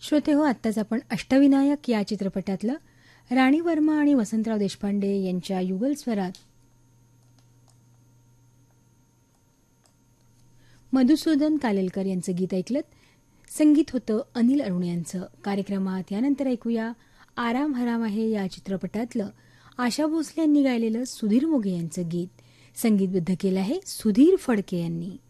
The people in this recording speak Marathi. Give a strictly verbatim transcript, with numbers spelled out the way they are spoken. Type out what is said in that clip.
श्रोते हो, आत्ताच आपण अष्टविनायक या चित्रपटातलं राणी वर्मा आणि वसंतराव देशपांडे यांच्या युगल स्वरात मधुसूदन कालेलकर यांचं गीत ऐकलं. संगीत होतं अनिल अरुण यांचं. कार्यक्रमात यानंतर ऐकूया आराम हराम आहे या चित्रपटातलं आशा भोसले यांनी गायलेलं सुधीर मोघे यांचं गीत. संगीतबद्ध केलं आहे सुधीर फडके यांनी.